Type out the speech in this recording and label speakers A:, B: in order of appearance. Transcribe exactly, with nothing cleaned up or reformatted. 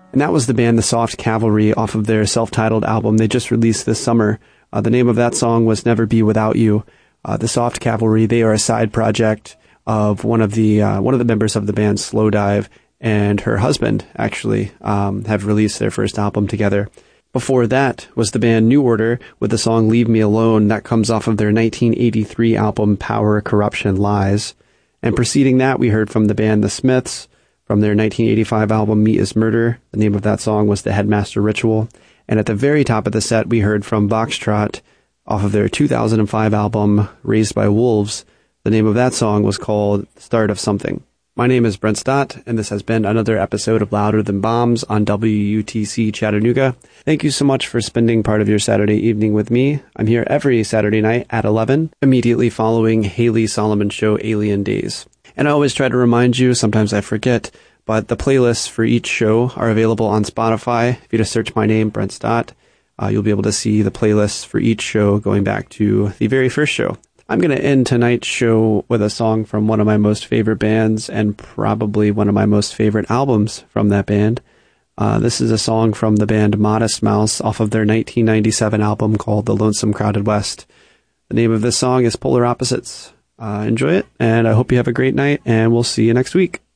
A: And that was the band The Soft Cavalry off of their self-titled album they just released this summer. Uh, the name of that song was Never Be Without You. Uh, the Soft Cavalry, they are a side project of one of the uh, one of the members of the band, Slowdive, and her husband, actually, um, have released their first album together. Before that was the band New Order with the song Leave Me Alone. That comes off of their nineteen eighty-three album Power, Corruption, Lies. And preceding that, we heard from the band The Smiths from their nineteen eighty-five album Meat is Murder. The name of that song was The Headmaster Ritual. And at the very top of the set, we heard from Foxtrot off of their two thousand five album Raised by Wolves. The name of that song was called Start of Something. My name is Brent Stott, and this has been another episode of Louder Than Bombs on W U T C Chattanooga. Thank you so much for spending part of your Saturday evening with me. I'm here every Saturday night at eleven, immediately following Haley Solomon's show Alien Days. And I always try to remind you, sometimes I forget, but the playlists for each show are available on Spotify. If you just search my name, Brent Stott, uh, you'll be able to see the playlists for each show going back to the very first show. I'm going to end tonight's show with a song from one of my most favorite bands and probably one of my most favorite albums from that band. Uh, this is a song from the band Modest Mouse off of their nineteen ninety-seven album called The Lonesome Crowded West. The name of this song is Polar Opposites. Uh, enjoy it, and I hope you have a great night, and we'll see you next week.